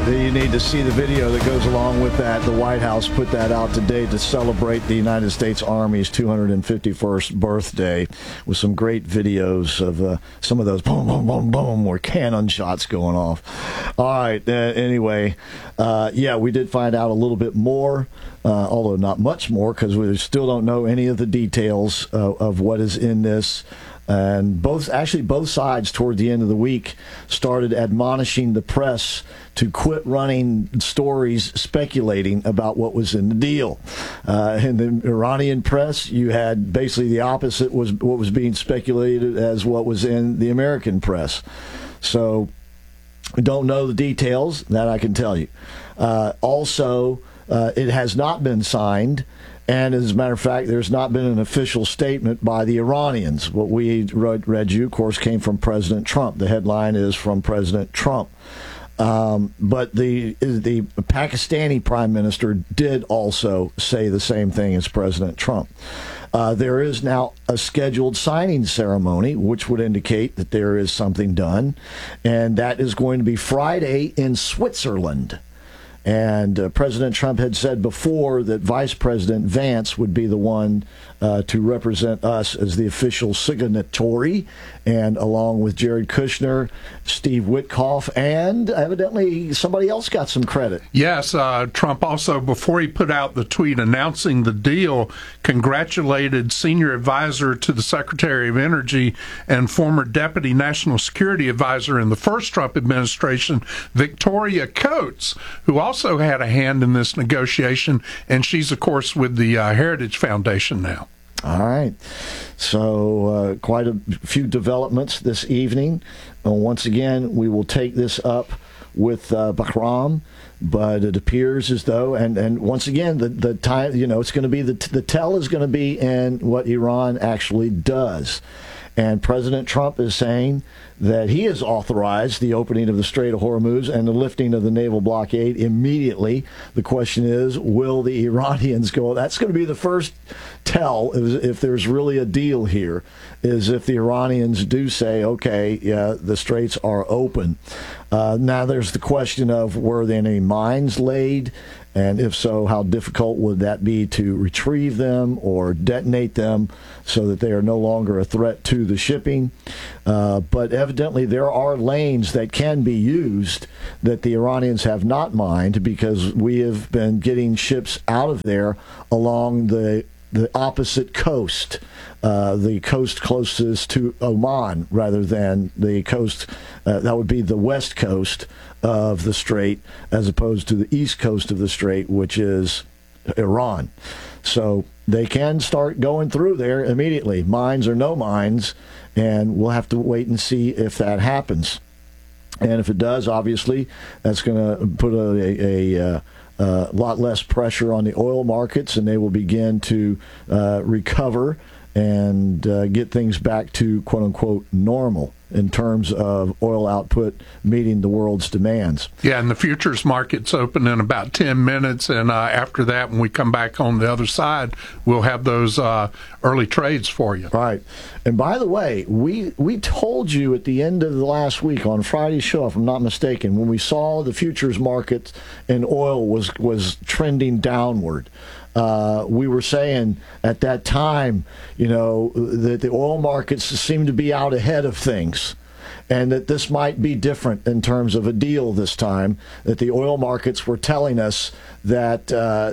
You need to see the video that goes along with that. The White House put that out today to celebrate the United States Army's 251st birthday with some great videos of some of those boom, boom, boom, boom, or cannon shots going off. All right. Anyway, we did find out a little bit more, although not much more, because we still don't know any of the details of what is in this. And both sides toward the end of the week started admonishing the press to quit running stories speculating about what was in the deal. In the Iranian press, you had basically the opposite was what was being speculated as what was in the American press. So we don't know the details, that I can tell you. Also, it has not been signed. And as a matter of fact, there's not been an official statement by the Iranians. What we read you, of course, came from President Trump. The headline is from President Trump. But the Pakistani prime minister did also say the same thing as President Trump. There is now a scheduled signing ceremony, which would indicate that there is something done. And that is going to be Friday in Switzerland. And President Trump had said before that Vice President Vance would be the one to represent us as the official signatory, and along with Jared Kushner, Steve Witkoff, and evidently somebody else got some credit. Yes, Trump also, before he put out the tweet announcing the deal, congratulated senior advisor to the Secretary of Energy and former Deputy National Security Advisor in the first Trump administration, Victoria Coates, who also had a hand in this negotiation, and she's, of course, with the Heritage Foundation now. All right. So quite a few developments this evening. Once again, we will take this up with Bahram, but it appears as though, and once again, the time, it's going to be, the tell is going to be in what Iran actually does. And President Trump is saying that he has authorized the opening of the Strait of Hormuz and the lifting of the naval blockade immediately. The question is, will the Iranians go? That's going to be the first tell, if there's really a deal here, is if the Iranians do say, okay, yeah, the straits are open. Now there's the question of, were there any mines laid? And if so, how difficult would that be to retrieve them or detonate them so that they are no longer a threat to the shipping? But evidently there are lanes that can be used that the Iranians have not mined, because we have been getting ships out of there along the opposite coast, the coast closest to Oman, rather than the coast that would be the west coast of the strait, as opposed to the east coast of the strait, which is Iran. So they can start going through there immediately, mines or no mines, and we'll have to wait and see if that happens. And if it does, obviously, that's going to put a lot less pressure on the oil markets, and they will begin to recover and get things back to quote-unquote normal in terms of oil output meeting the world's demands. Yeah, and the futures market's open in about 10 minutes, and after that, when we come back on the other side, we'll have those early trades for you. Right. And by the way, we told you at the end of the last week on Friday's show, if I'm not mistaken, when we saw the futures market and oil was trending downward, we were saying at that time, that the oil markets seem to be out ahead of things, and that this might be different in terms of a deal this time, that the oil markets were telling us that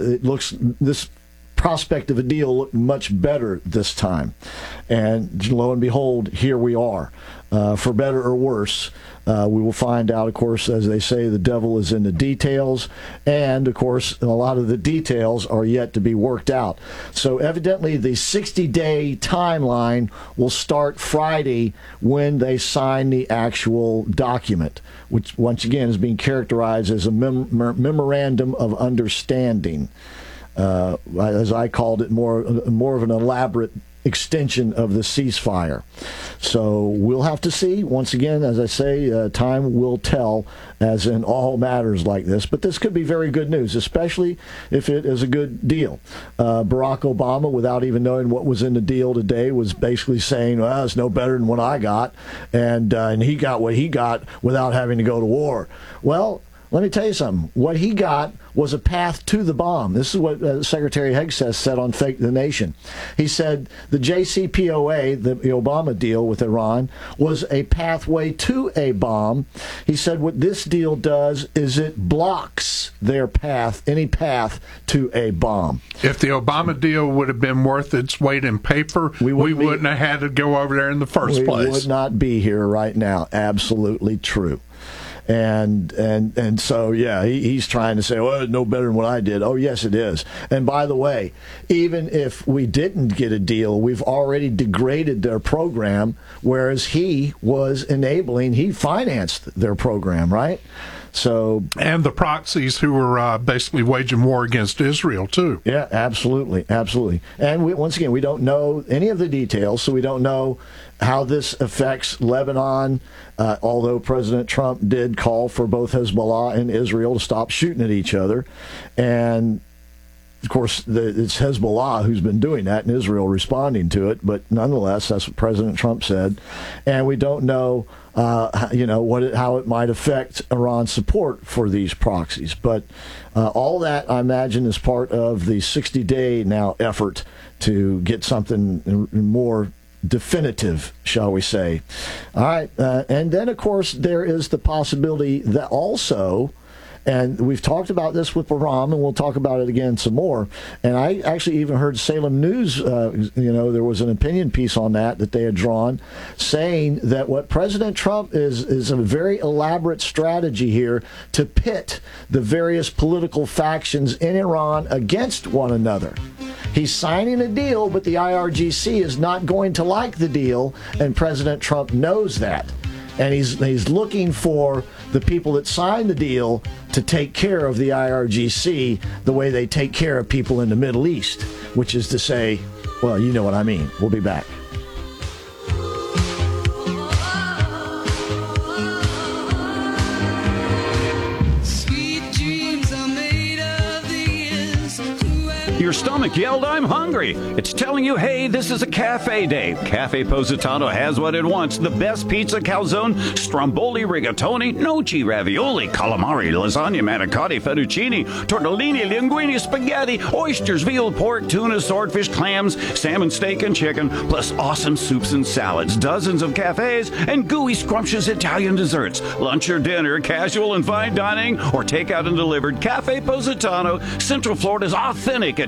this prospect of a deal looked much better this time. And lo and behold, here we are. For better or worse, we will find out, of course, as they say, the devil is in the details. And, of course, a lot of the details are yet to be worked out. So evidently the 60-day timeline will start Friday when they sign the actual document, which, once again, is being characterized as a memorandum of understanding. As I called it, more of an elaborate extension of the ceasefire. So we'll have to see. Once again, as I say, time will tell, as in all matters like this. But this could be very good news, especially if it is a good deal. Barack Obama, without even knowing what was in the deal today, was basically saying, well, it's no better than what I got. And he got what he got without having to go to war. Well, let me tell you something. What he got was a path to the bomb. This is what Secretary Hegseth said on Fake the Nation. He said the JCPOA, the Obama deal with Iran, was a pathway to a bomb. He said what this deal does is it blocks their path, any path to a bomb. If the Obama deal would have been worth its weight in paper, we wouldn't have had to go over there in the first place. We would not be here right now. Absolutely true. And so, yeah, he's trying to say, well, no better than what I did. Oh, yes, it is. And by the way, even if we didn't get a deal, we've already degraded their program, whereas he financed their program, right? So, and the proxies who were basically waging war against Israel, too. Yeah, absolutely. Absolutely. And once again, we don't know any of the details, so we don't know how this affects Lebanon, although President Trump did call for both Hezbollah and Israel to stop shooting at each other. And, of course, it's Hezbollah who's been doing that and Israel responding to it. But nonetheless, that's what President Trump said. And we don't know how it might affect Iran's support for these proxies. But all that, I imagine, is part of the 60-day now effort to get something more definitive, shall we say. All right. And then, of course, there is the possibility that also, and we've talked about this with Bahram, and we'll talk about it again some more. And I actually even heard Salem News, there was an opinion piece on that they had drawn, saying that what President Trump is a very elaborate strategy here to pit the various political factions in Iran against one another. He's signing a deal, but the IRGC is not going to like the deal, and President Trump knows that. And he's looking for the people that signed the deal to take care of the IRGC the way they take care of people in the Middle East, which is to say, well, you know what I mean. We'll be back. Your stomach yelled, "I'm hungry." It's telling you, hey, this is a cafe day. Cafe Positano has what it wants. The best pizza, calzone, stromboli, rigatoni, noci, ravioli, calamari, lasagna, manicotti, fettuccine, tortellini, linguine, spaghetti, oysters, veal, pork, tuna, swordfish, clams, salmon, steak, and chicken, plus awesome soups and salads, dozens of cafes, and gooey, scrumptious Italian desserts. Lunch or dinner, casual and fine dining, or takeout and delivered. Cafe Positano, Central Florida's authentic